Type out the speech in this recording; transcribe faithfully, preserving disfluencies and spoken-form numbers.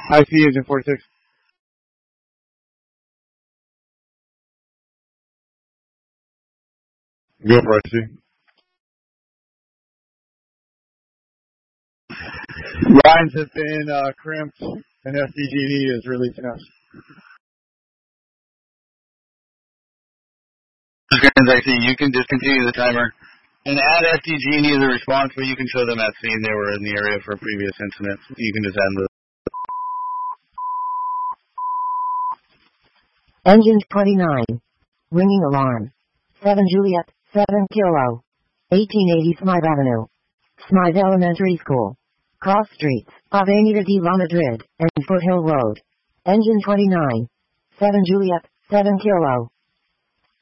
I C Agent forty-six. Go for I C. Lines have been uh, crimped, and S D G D is releasing us. I C, you can discontinue the timer and add S D G D as a response, but you can show them at scene they were in the area for a previous incident. You can just add the Engine twenty-nine. Ringing alarm. seven Juliet, seven Kilo. eighteen eighty Smythe Avenue. Smythe Elementary School. Cross streets, Avenida de la Madrid, and Foothill Road. Engine twenty-nine. seven Juliet, seven Kilo.